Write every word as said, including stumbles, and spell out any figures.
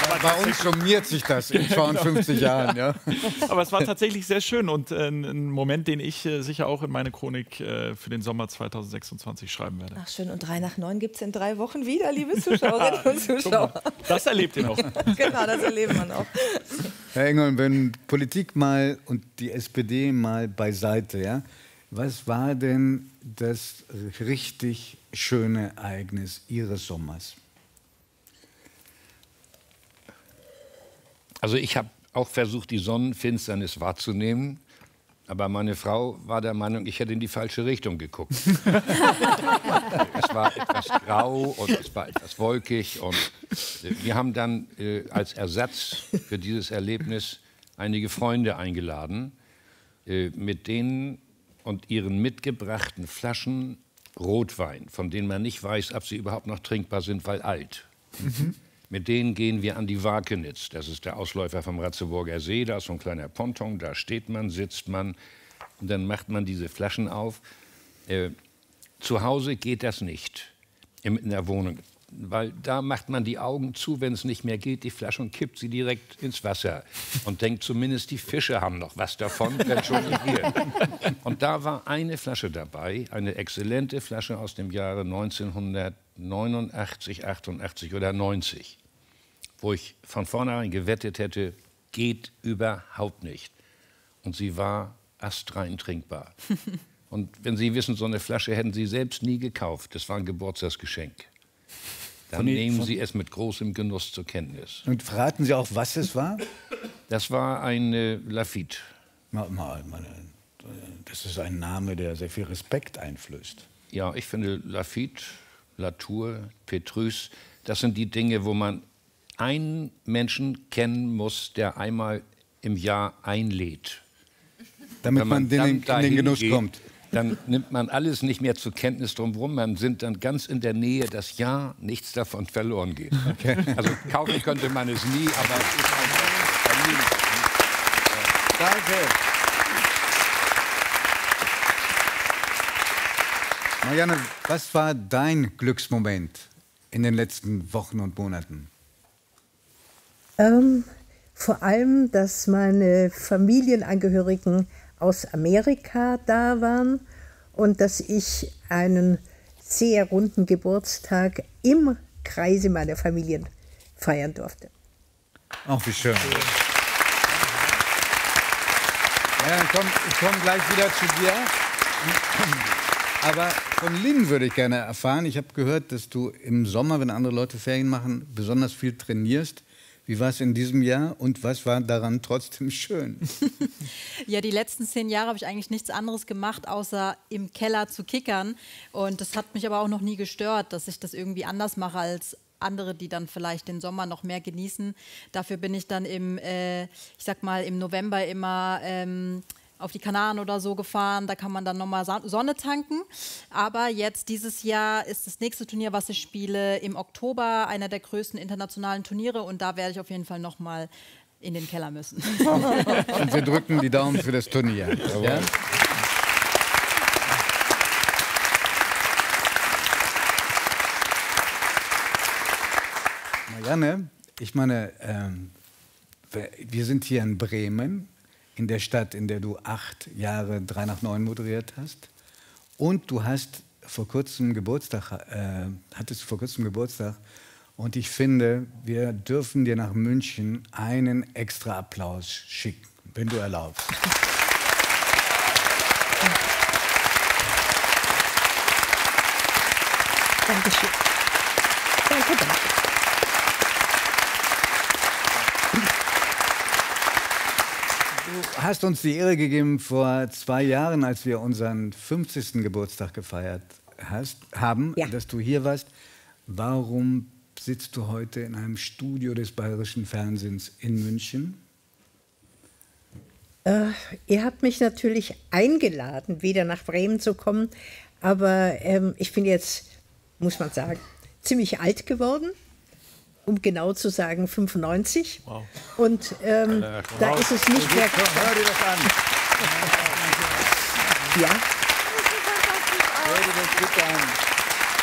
Bei uns summiert sich das in zweiundfünfzig Jahren. Ja. Aber es war tatsächlich sehr schön und äh, ein Moment, den ich äh, sicher auch in meine Chronik äh, für den Sommer zweitausendsechsundzwanzig schreiben werde. Ach schön, und drei nach neun gibt es in drei Wochen wieder, liebe Zuschauerinnen und Zuschauer. Das erlebt ihr noch. Genau, das erleben wir noch. Herr Engel, wenn Politik mal und die S P D mal beiseite, ja, was war denn das richtig schöne Ereignis Ihres Sommers? Also ich habe auch versucht, die Sonnenfinsternis wahrzunehmen, aber meine Frau war der Meinung, ich hätte in die falsche Richtung geguckt. Es war etwas grau und es war etwas wolkig und wir haben dann äh, als Ersatz für dieses Erlebnis einige Freunde eingeladen, äh, mit denen und ihren mitgebrachten Flaschen Rotwein, von denen man nicht weiß, ob sie überhaupt noch trinkbar sind, weil alt. Mhm. Mit denen gehen wir an die Wakenitz. Das ist der Ausläufer vom Ratzeburger See. Da ist so ein kleiner Ponton, da steht man, sitzt man und dann macht man diese Flaschen auf. Äh, zu Hause geht das nicht, in, in der Wohnung. Weil da macht man die Augen zu, wenn es nicht mehr geht, die Flasche und kippt sie direkt ins Wasser. Und denkt, zumindest die Fische haben noch was davon, wenn schon nicht wir. Und da war eine Flasche dabei, eine exzellente Flasche aus dem Jahre neunzehnhundertneunundachtzig, achtundachtzig oder neunzig, wo ich von vornherein gewettet hätte, geht überhaupt nicht. Und sie war astrein trinkbar. Und wenn Sie wissen, so eine Flasche hätten Sie selbst nie gekauft. Das war ein Geburtstagsgeschenk. Dann nehmen Sie es mit großem Genuss zur Kenntnis. Und verraten Sie auch, was es war? Das war ein äh, Lafite. Mal, mal, mal, das ist ein Name, der sehr viel Respekt einflößt. Ja, ich finde Lafite, Latour, Petrus, das sind die Dinge, wo man einen Menschen kennen muss, der einmal im Jahr einlädt. Damit man, man den, in den Genuss geht, kommt. Dann nimmt man alles nicht mehr zur Kenntnis drumherum. Man sind dann ganz in der Nähe, dass ja nichts davon verloren geht. Okay. Also kaufen könnte man es nie, aber es ist einfach Familie. Danke. Marianne, was war dein Glücksmoment in den letzten Wochen und Monaten? Ähm, vor allem, dass meine Familienangehörigen aus Amerika da waren und dass ich einen sehr runden Geburtstag im Kreise meiner Familien feiern durfte. Ach, wie schön. Ja, dann komm, ich komme gleich wieder zu dir. Aber von Lynn würde ich gerne erfahren. Ich habe gehört, dass du im Sommer, wenn andere Leute Ferien machen, besonders viel trainierst. Wie war es in diesem Jahr und was war daran trotzdem schön? Ja, die letzten zehn Jahre habe ich eigentlich nichts anderes gemacht, außer im Keller zu kickern. Und das hat mich aber auch noch nie gestört, dass ich das irgendwie anders mache als andere, die dann vielleicht den Sommer noch mehr genießen. Dafür bin ich dann im, äh, ich sag mal, im November immer ähm, auf die Kanaren oder so gefahren, da kann man dann nochmal Sonne tanken. Aber jetzt dieses Jahr ist das nächste Turnier, was ich spiele, im Oktober, einer der größten internationalen Turniere und da werde ich auf jeden Fall nochmal in den Keller müssen. Und wir drücken die Daumen für das Turnier. Ja? Marianne, ich meine, ähm, wir sind hier in Bremen, in der Stadt, in der du acht Jahre drei nach neun moderiert hast. Und du hast vor kurzem Geburtstag, äh, hattest vor kurzem Geburtstag. Und ich finde, wir dürfen dir nach München einen extra Applaus schicken, wenn du erlaubst. Dankeschön. Danke, danke. Du hast uns die Ehre gegeben vor zwei Jahren, als wir unseren fünfzigsten Geburtstag gefeiert hast, haben, ja. dass du hier warst. Warum sitzt du heute in einem Studio des Bayerischen Fernsehens in München? Äh, ihr habt mich natürlich eingeladen, wieder nach Bremen zu kommen. Aber ähm, ich bin jetzt, muss man sagen, ziemlich alt geworden. Um genau zu sagen, fünfundneunzig. Wow. Und ähm, wow. da ist es nicht mehr... Hör dir das an. Ja. Hör dir das bitte an.